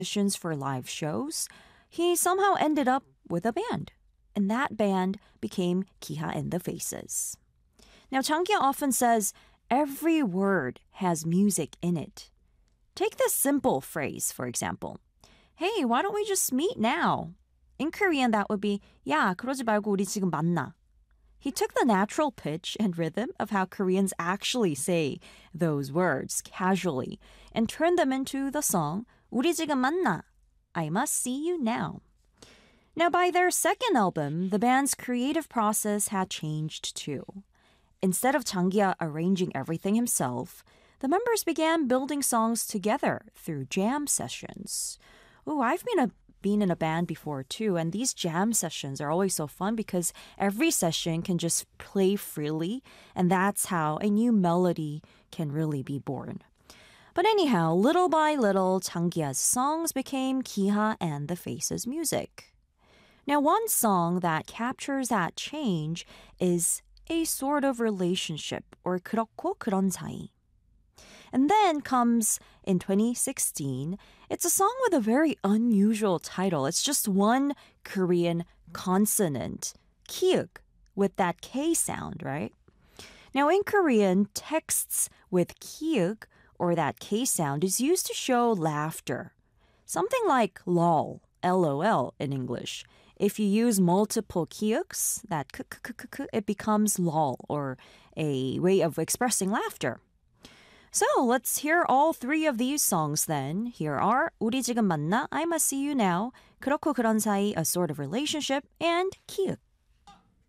auditions for live shows, he somehow ended up with a band. And that band became Kiha and the Faces. Now, Changia often says every word has music in it. Take this simple phrase, for example. Hey, why don't we just meet now? In Korean, that would be, 야, 그러지 말고 우리 지금 만나. He took the natural pitch and rhythm of how Koreans actually say those words casually and turned them into the song 우리 지금 만나. I must see you now. Now, by their second album, the band's creative process had changed too. Instead of Changia arranging everything himself, the members began building songs together through jam sessions. Oh, I've been in a band before too, and these jam sessions are always so fun because every session can just play freely, and that's how a new melody can really be born. But anyhow, little by little, Changia's songs became Kiha and the Faces' music. Now, one song that captures that change is a sort of relationship, or 그렇고 그런 사이. And then comes in 2016, it's a song with a very unusual title. It's just one Korean consonant, kiuk, with that K sound, right? Now in Korean, texts with kiuk, or that K sound, is used to show laughter. Something like lol, LOL in English. If you use multiple kiuks, that it becomes lol, or a way of expressing laughter. So let's hear all three of these songs then. Here are 우리 지금 만나, I must see you now, 그렇고 그런 사이, a sort of relationship, and 키읔.